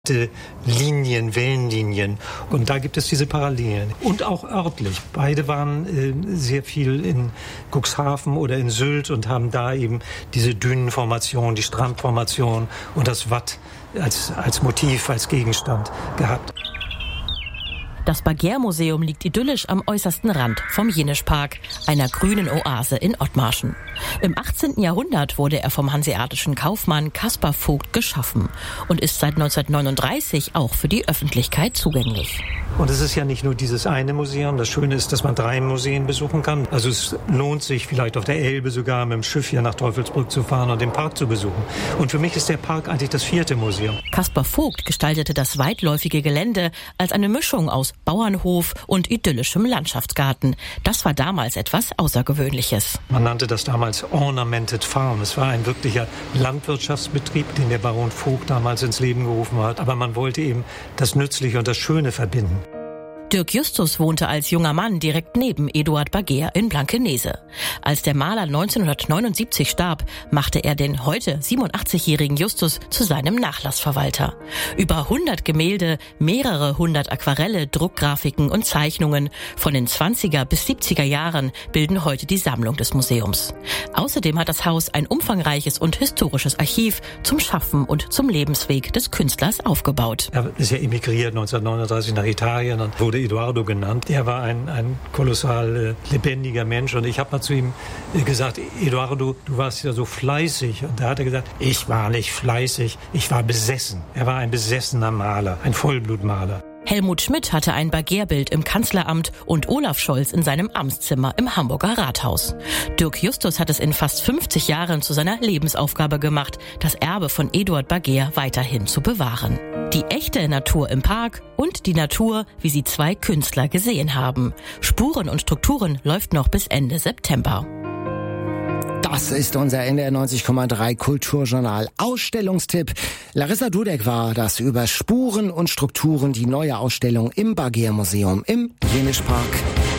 Linien, Wellenlinien. Und da gibt es diese Parallelen. Und auch örtlich. Beide waren sehr viel in Cuxhaven oder in Sylt und haben da eben diese Dünenformation, die Strandformation und das Watt als Motiv, als Gegenstand gehabt. Das Baggeer-Museum liegt idyllisch am äußersten Rand vom Jenischpark, einer grünen Oase in Othmarschen. Im 18. Jahrhundert wurde er vom hanseatischen Kaufmann Caspar Vogt geschaffen und ist seit 1939 auch für die Öffentlichkeit zugänglich. Und es ist ja nicht nur dieses eine Museum. Das Schöne ist, dass man 3 Museen besuchen kann. Also es lohnt sich vielleicht auf der Elbe sogar mit dem Schiff hier nach Teufelsbrück zu fahren und den Park zu besuchen. Und für mich ist der Park eigentlich das 4. Museum. Caspar Vogt gestaltete das weitläufige Gelände als eine Mischung aus Bauernhof und idyllischem Landschaftsgarten. Das war damals etwas Außergewöhnliches. Man nannte das damals Ornamented Farm. Es war ein wirklicher Landwirtschaftsbetrieb, den der Baron Vogt damals ins Leben gerufen hat. Aber man wollte eben das Nützliche und das Schöne verbinden. Dirk Justus wohnte als junger Mann direkt neben Eduard Baggeer in Blankenese. Als der Maler 1979 starb, machte er den heute 87-jährigen Justus zu seinem Nachlassverwalter. Über 100 Gemälde, mehrere 100 Aquarelle, Druckgrafiken und Zeichnungen von den 20er bis 70er Jahren bilden heute die Sammlung des Museums. Außerdem hat das Haus ein umfangreiches und historisches Archiv zum Schaffen und zum Lebensweg des Künstlers aufgebaut. Er ist ja emigriert 1939 nach Italien und wurde Eduardo genannt. Er war ein kolossal lebendiger Mensch und ich habe mal zu ihm gesagt, Eduardo, du warst ja so fleißig. Und da hat er gesagt, ich war nicht fleißig, ich war besessen. Er war ein besessener Maler, ein Vollblutmaler. Helmut Schmidt hatte ein Baggeer-Bild im Kanzleramt und Olaf Scholz in seinem Amtszimmer im Hamburger Rathaus. Dirk Justus hat es in fast 50 Jahren zu seiner Lebensaufgabe gemacht, das Erbe von Eduard Baggeer weiterhin zu bewahren. Die echte Natur im Park und die Natur, wie sie 2 Künstler gesehen haben. Spuren und Strukturen läuft noch bis Ende September. Das ist unser NDR 90,3 Kulturjournal Ausstellungstipp. Larissa Dudek war das über Spuren und Strukturen, die neue Ausstellung im Baggeer Museum im Jenischpark.